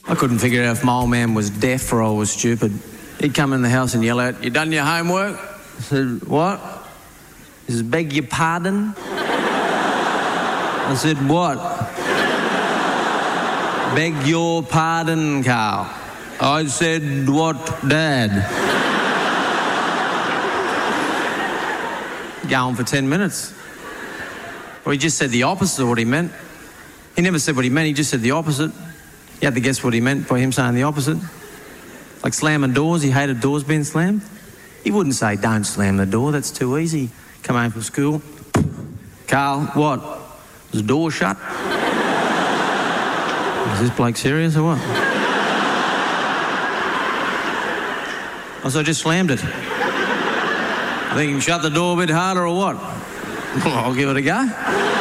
I couldn't figure out if my old man was deaf or I was stupid. He'd come in the house and yell out, "You done your homework?" I said, "What?" He says, "Beg your pardon?" I said, "What?" "Beg your pardon, Carl." I said, "What, Dad?" Go on for 10 minutes. Well, he just said the opposite of what he meant. He never said what he meant, he just said the opposite. You had to guess what he meant by him saying the opposite. Like slamming doors, he hated doors being slammed. He wouldn't say, "Don't slam the door, that's too easy." Come home from school. "Carl, what? Was the door shut?" Is this bloke serious or what? I said, "I just slammed it." "I think you can shut the door a bit harder or what?" "I'll give it a go."